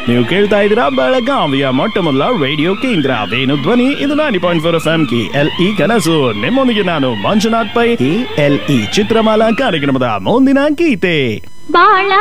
ನೀವು ಕೇಳ್ತಾ ಇದ್ದೀರಾ ಬೆಳಗಾವಿಯ ಮೊಟ್ಟ ಮೊದಲ ರೇಡಿಯೋ ಕೇಂದ್ರ ವೇಣು ಧ್ವನಿ. ಇದು 90.4 FM KLE ಕನಸು. ನಿಮ್ಮೊಂದಿಗೆ ನಾನು ಮಂಜುನಾಥ್ ಪೈ. KLE ಚಿತ್ರಮಾಲಾ ಕಾರ್ಯಕ್ರಮದ ಮುಂದಿನ ಗೀತೆ. ಬಾಳ